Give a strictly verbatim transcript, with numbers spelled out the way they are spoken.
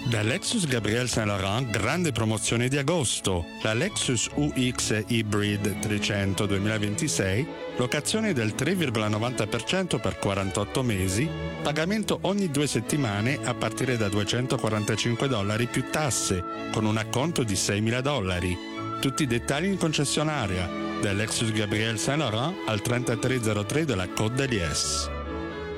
Da Lexus Gabriel Saint Laurent, grande promozione di agosto. La Lexus U X Hybrid trecento duemilaventisei, locazione del tre virgola novanta per cento per quarantotto mesi, pagamento ogni due settimane a partire da duecentoquarantacinque dollari più tasse, con un acconto di seimila dollari. Tutti i dettagli in concessionaria. Da Lexus Gabriel Saint Laurent al trentatré zero tre della Côte d'Aliès.